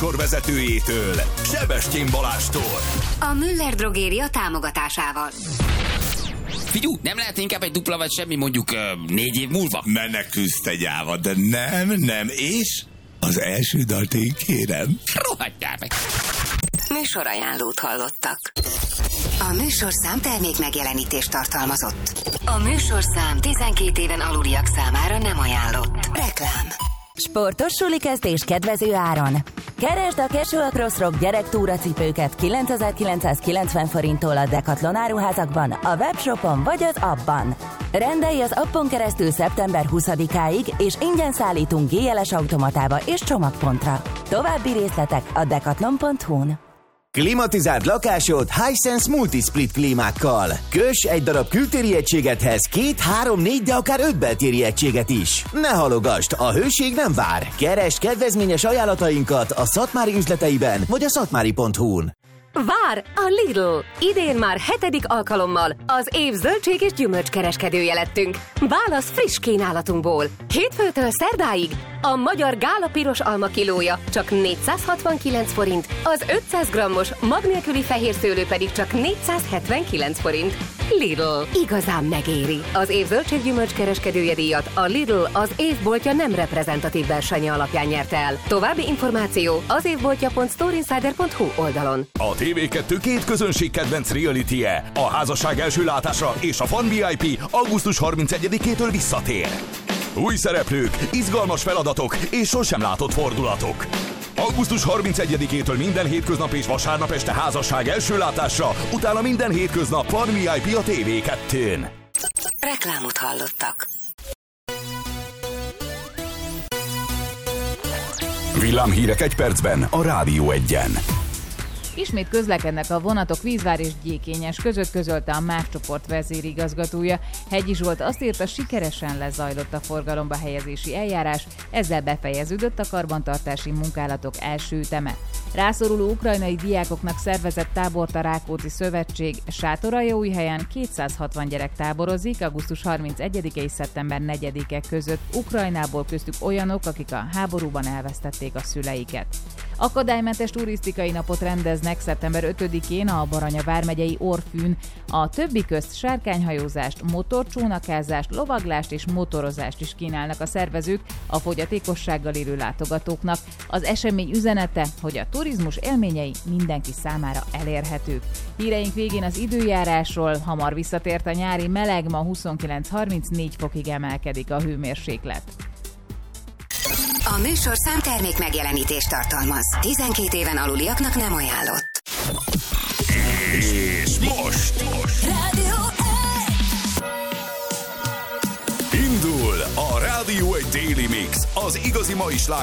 műsorvezetőjétől, Sebestyén Balástól. A Müller Drogéria támogatásával. Figyú, nem lehet inkább egy dupla vagy semmi mondjuk 4 év múlva? Menekülsz te gyáva, de nem, és az első dalt én kérem. Rohadjál meg! Műsorajánlót hallottak. A műsorszám termék megjelenítést tartalmazott. A műsorszám 12 éven aluliak számára nem ajánlott. Reklám. Sportos sulikezdés kedvező áron. Keresd a Casual Cross Rock gyerektúracipőket 9990 forinttól a Decathlon áruházakban, a webshopon vagy az appban. Rendelj az appon keresztül szeptember 20-áig, és ingyen szállítunk GLS automatába és csomagpontra. További részletek a decathlon.hu-n. Klimatizáld lakásod Hisense Multisplit klímákkal. Köss egy darab kültéri egységethez 2, 3, 4, de akár 5 beltéri egységet is. Ne halogasd, a hőség nem vár. Keresd kedvezményes ajánlatainkat a Szatmári üzleteiben vagy a szatmári.hu-n. Vár a Lidl! Idén már 7. alkalommal az év zöldség és gyümölcskereskedője lettünk. Válasz friss kínálatunkból. Hétfőtől szerdáig a magyar gála piros alma kilója csak 469 forint, az 500 grammos mag nélküli fehér szőlő pedig csak 479 forint. Lidl. Igazán megéri. Az év zöldség gyümölcskereskedője díjat a Lidl az évboltja nem reprezentatív versenye alapján nyerte el. További információ az évboltja.storeinsider.hu oldalon. A TV2 két közönség kedvenc reality-je, a házasság első látásra és a Fan VIP augusztus 31-től visszatér. Új szereplők, izgalmas feladatok és sosem látott fordulatok. Augusztus 31-től minden hétköznap és vasárnap este házasság első látásra, utána minden hétköznap Fan VIP a TV2-n. Reklámot hallottak. Villámhírek egy percben a Rádió 1-en. Ismét közlekednek a vonatok Vízvár és Gyékényes között, közölte a MÁV csoport vezérigazgatója. Hegyi Zsolt azt írta, sikeresen lezajlott a forgalomba helyezési eljárás, ezzel befejeződött a karbantartási munkálatok első üteme. Rászoruló ukrajnai diákoknak szervezett tábort a Rákóczi Szövetség. Sátoraljaújhelyen 260 gyerek táborozik augusztus 31 és szeptember 4-e között. Ukrajnából, köztük olyanok, akik a háborúban elvesztették a szüleiket. Akadálymentes turisztikai napot rendeznek szeptember 5-én a Baranya vármegyei Orfűn. A többi közt sárkányhajózást, motorcsónakázást, lovaglást és motorozást is kínálnak a szervezők a fogyatékossággal élő látogatóknak. Az esemény üzenete, hogy a turizmus élményei mindenki számára elérhetők. Híreink végén az időjárásról. Hamar visszatért a nyári meleg, ma 29-34 fokig emelkedik a hőmérséklet. A műsorszám termék megjelenítést tartalmaz. 12 éven aluliaknak nem ajánlott. És most Rádió 1! indul a Rádió 1 Daily Mix, az igazi mai sláger